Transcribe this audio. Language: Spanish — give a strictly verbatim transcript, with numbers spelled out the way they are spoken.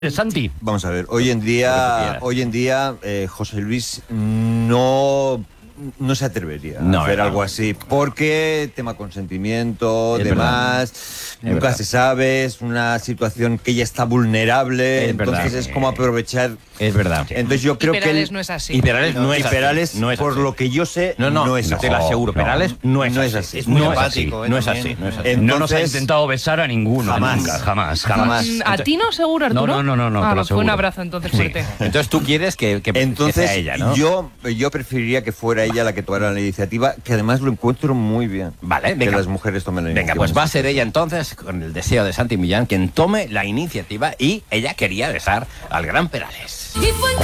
Santi. Vamos a ver, hoy en día, hoy en día eh, José Luis no, no se atrevería No, a hacer no. algo así, porque tema consentimiento, Es demás, Es nunca verdad. se sabe, es una situación que ella está vulnerable, Es entonces verdad. es como aprovechar. Es verdad. Entonces yo creo y que Perales él- no es así. Y Perales no, no, es y así. Perales, No es por así. lo que yo sé, No, no, no es no, así. te lo aseguro. No, Perales no es no así. es así. Es muy no empático, Es así. ¿eh? No es También. así. No es así. Entonces- no nos ha intentado besar a ninguno. Jamás. Nunca, jamás, Jamás. jamás. Mm, ¿A ti no, seguro, Arturo? No, no, no, no, Ah, te lo fue un aseguro. abrazo entonces Sí. fuerte. Entonces tú quieres que, que, Entonces, que sea ella, ¿no? yo, yo preferiría que fuera ella la que tomara la iniciativa, que además lo encuentro muy bien. Vale, que venga. las mujeres tomen la Venga, iniciativa. pues va a ser ella entonces, con el deseo de Santi Millán, quien tome la iniciativa, y ella quería besar al gran Perales. Y fue